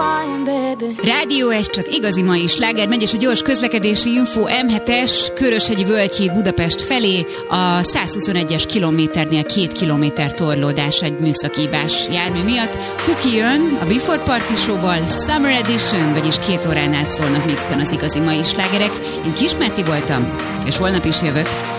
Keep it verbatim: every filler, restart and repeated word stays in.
Rádió, ez csak igazi mai sláger, megy, és a gyors közlekedési info em hetes Köröshegyi Völgyhíd Budapest felé a százhuszonegyes kilométernél két kilométer torlódás egy műszakívás jármű miatt. Kuki jön a Before Party Show-val, Summer Edition, vagyis két órán át szólnak mixben az igazi mai slágerek. Én Kis Márti voltam, és holnap is jövök.